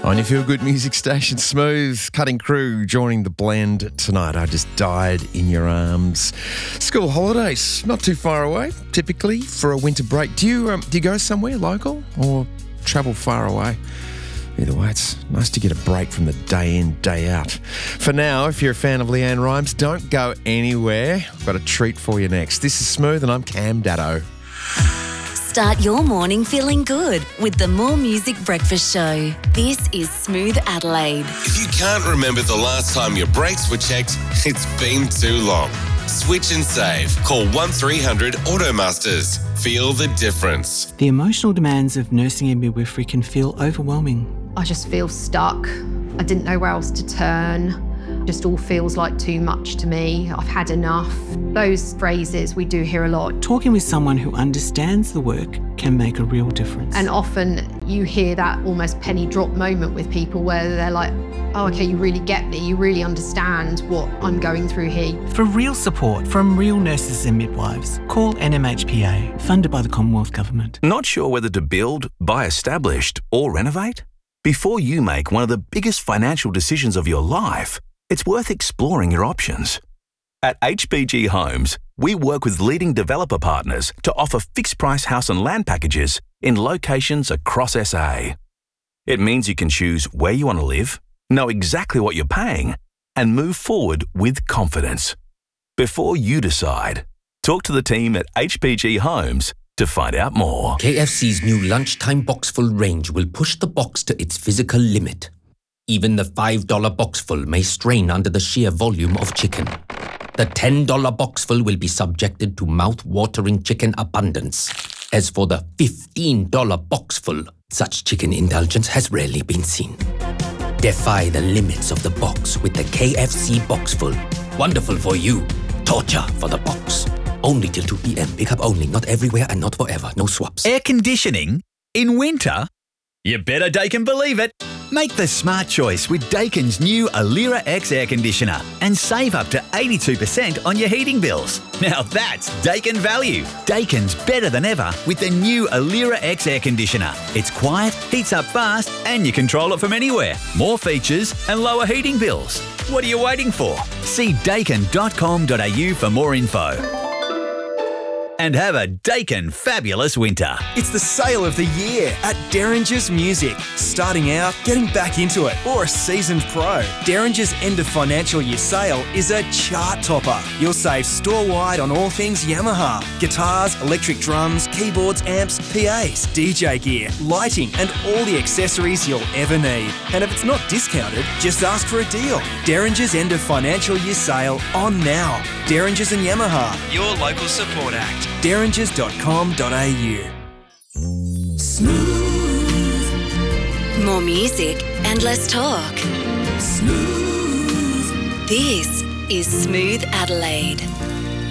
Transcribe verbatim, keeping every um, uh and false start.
On your Feel Good Music Station, Smooth, Cutting Crew, joining the blend tonight. I just died in your arms. School holidays, not too far away, typically, for a winter break. Do you um, do you go somewhere local or travel far away? Either way, it's nice to get a break from the day in, day out. For now, if you're a fan of Leanne Rimes, don't go anywhere. I've got a treat for you next. This is Smooth and I'm Cam Daddo. Start your morning feeling good with the More Music Breakfast Show. This is Smooth Adelaide. If you can't remember the last time your brakes were checked, it's been too long. Switch and save. Call one three hundred Automasters. Feel the difference. The emotional demands of nursing and midwifery can feel overwhelming. I just feel stuck. I didn't know where else to turn. Just all feels like too much to me. I've had enough. Those phrases we do hear a lot. Talking with someone who understands the work can make a real difference. And often you hear that almost penny drop moment with people where they're like, oh, okay, you really get me. You really understand what I'm going through here. For real support from real nurses and midwives, call N M H P A, funded by the Commonwealth Government. Not sure whether to build, buy established, or renovate? Before you make one of the biggest financial decisions of your life, it's worth exploring your options. At H B G Homes, we work with leading developer partners to offer fixed-price house and land packages in locations across S A. It means you can choose where you want to live, know exactly what you're paying, and move forward with confidence. Before you decide, talk to the team at H B G Homes to find out more. K F C's new lunchtime boxful range will push the box to its physical limit. Even the five dollar boxful may strain under the sheer volume of chicken. The ten dollar boxful will be subjected to mouth-watering chicken abundance. As for the fifteen dollar boxful, such chicken indulgence has rarely been seen. Defy the limits of the box with the K F C boxful. Wonderful for you. Torture for the box. Only till two p.m. Pick up only. Not everywhere and not forever. No swaps. Air conditioning? In winter? You better Daikin believe it. Make the smart choice with Daikin's new Alira X air conditioner and save up to eighty-two percent on your heating bills. Now that's Daikin value. Daikin's better than ever with the new Alira X air conditioner. It's quiet, heats up fast, and you control it from anywhere. More features and lower heating bills. What are you waiting for? See daikin dot com dot a u for more info. And have a Daikin fabulous winter. It's the sale of the year at Derringer's Music. Starting out, getting back into it, or a seasoned pro. Derringer's end of financial year sale is a chart topper. You'll save store-wide on all things Yamaha. Guitars, electric drums, keyboards, amps, P As, D J gear, lighting, and all the accessories you'll ever need. And if it's not discounted, just ask for a deal. Derringer's end of financial year sale on now. Derringer's and Yamaha, your local support act. derringers dot com dot a u. Smooth. More music and less talk. Smooth. This is Smooth Adelaide.